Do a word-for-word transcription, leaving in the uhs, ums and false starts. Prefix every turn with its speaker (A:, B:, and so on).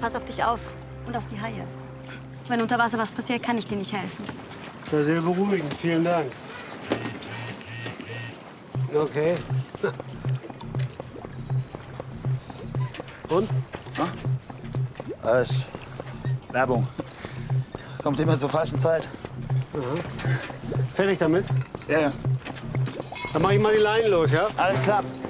A: pass auf dich auf und auf die Haie. Wenn unter Wasser was passiert, kann ich dir nicht helfen.
B: Das ist sehr beruhigend. Vielen Dank. Okay. Und?
C: Ja? Das ist Werbung. Kommt immer zur falschen Zeit.
B: Aha. Fertig damit?
C: Ja, ja.
B: Dann mach ich mal die Leinen los, ja?
C: Alles klar.